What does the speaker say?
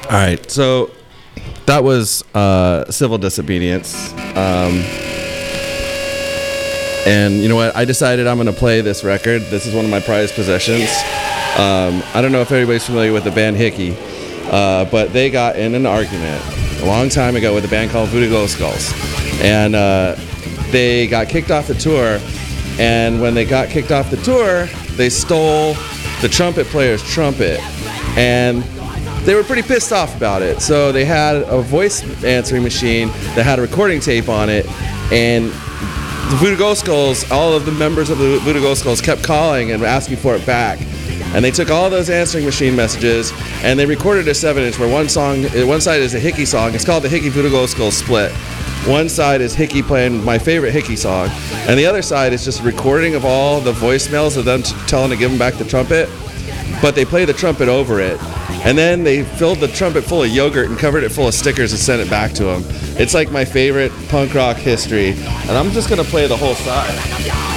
All right, so that was Civil Disobedience. And you know what? I decided I'm going to play this record. This is one of my prized possessions. I don't know if everybody's familiar with the band Hickey, but they got in an argument a long time ago with a band called Voodoo Glow Skulls. And they got kicked off the tour. And when they got kicked off the tour, they stole the trumpet player's trumpet. And they were pretty pissed off about it. So they had a voice answering machine that had a recording tape on it. And the Voodoo Glow Skulls, all of the members of the Voodoo Glow Skulls kept calling and asking for it back. And they took all those answering machine messages and they recorded a 7-inch where one side is a Hickey song. It's called the Hickey Voodoo Glow Skulls Split. One side is Hickey playing my favorite Hickey song, and the other side is just a recording of all the voicemails of them telling to give them back the trumpet, but they play the trumpet over it. And then they filled the trumpet full of yogurt and covered it full of stickers and sent it back to them. It's like my favorite punk rock history. And I'm just going to play the whole side.